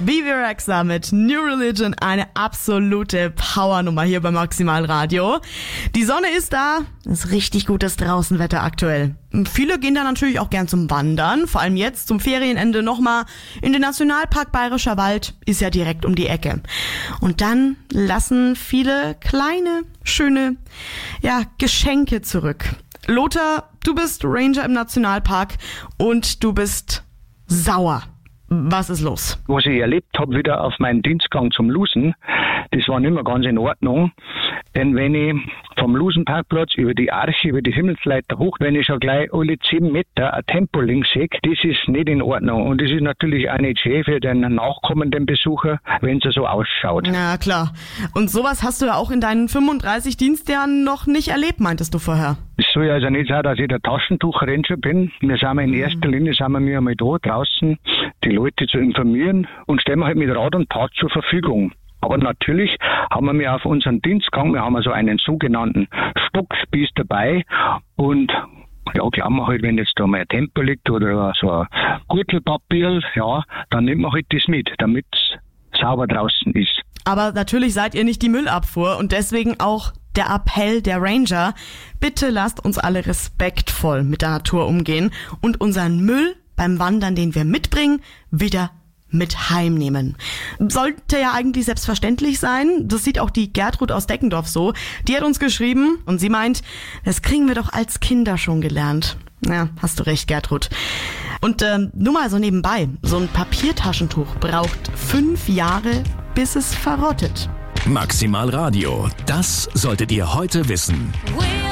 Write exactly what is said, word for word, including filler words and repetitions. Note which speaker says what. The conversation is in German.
Speaker 1: Vivi Rexa mit New Religion, eine absolute Powernummer hier bei Maximal Radio. Die Sonne ist da, ist richtig gutes Draußenwetter aktuell. Viele gehen da natürlich auch gern zum Wandern, vor allem jetzt zum Ferienende nochmal in den Nationalpark Bayerischer Wald, ist ja direkt um die Ecke. Und dann lassen viele kleine, schöne, ja, Geschenke zurück. Lothar, du bist Ranger im Nationalpark und du bist sauer. Was ist los?
Speaker 2: Was ich erlebt habe wieder auf meinen Dienstgang zum Lusen, das war nicht mehr ganz in Ordnung. Denn wenn ich vom Lusenparkplatz über die Arche, über die Himmelsleiter hoch, wenn ich schon gleich alle zehn Meter ein Tempolimit sehe, das ist nicht in Ordnung. Und das ist natürlich auch nicht schön für den nachkommenden Besucher, wenn es so ausschaut.
Speaker 1: Ja, klar. Und sowas hast du ja auch in deinen fünfunddreißig Dienstjahren noch nicht erlebt, meintest du vorher?
Speaker 2: Es soll ja also nicht sein, dass ich der Taschentuchranger bin. Wir sind in erster Linie sind wir einmal da draußen, die Leute zu informieren und stellen wir halt mit Rat und Tat zur Verfügung. Aber natürlich haben wir mir auf unseren Dienstgang, wir haben also einen sogenannten Stockspieß dabei und ja, glauben wir halt, wenn jetzt da mal ein Tempo liegt oder so ein Gürtelpapier, ja, dann nimmt man halt das mit, damit es sauber draußen ist.
Speaker 1: Aber natürlich seid ihr nicht die Müllabfuhr und deswegen auch der Appell der Ranger. Bitte lasst uns alle respektvoll mit der Natur umgehen und unseren Müll beim Wandern, den wir mitbringen, wieder mit heimnehmen. Sollte ja eigentlich selbstverständlich sein. Das sieht auch die Gertrud aus Deckendorf so. Die hat uns geschrieben und sie meint, das kriegen wir doch als Kinder schon gelernt. Ja, hast du recht, Gertrud. Und ähm, nur mal so nebenbei, so ein Papiertaschentuch braucht fünf Jahre, bis es verrottet.
Speaker 3: Maximal Radio, das solltet ihr heute wissen.